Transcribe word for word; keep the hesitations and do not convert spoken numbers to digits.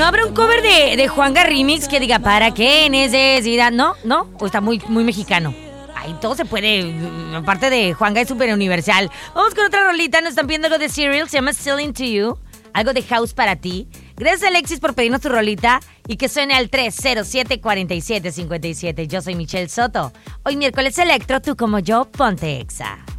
¿No habrá un cover de, de Juanga Remix que diga, ¿para qué necesidad? ¿No? ¿No? ¿O está muy, muy mexicano? Ahí todo se puede, aparte de Juanga es súper universal. Vamos con otra rolita, nos están pidiendo algo de Cyril, se llama Still Into You, algo de House para ti. Gracias Alexis por pedirnos tu rolita y que suene al tres cero siete, cuatro siete, cinco siete. Yo soy Michelle Soto. Hoy miércoles electro, tú como yo, ponte Exa.